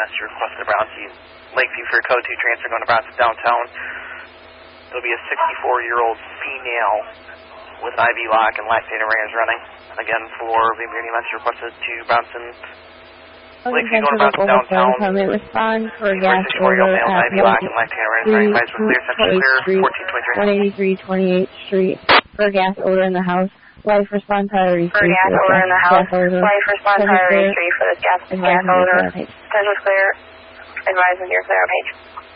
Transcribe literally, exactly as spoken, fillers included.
Master requested Brownsview, Lakeview for a code two transfer going to Brownsview downtown. There'll be a sixty-four-year-old female with an I V lock and lactating rams running. Again, for Lamborghini Master requested to Brownson, Lakeview going to Brownson downtown. Respond for gas order at one eighty-three twenty-eighth Street for gas order in the house. Life response priority for gas order in the house. Life response priority three for this gas gas order. Potential clear. Advising you're clear on page.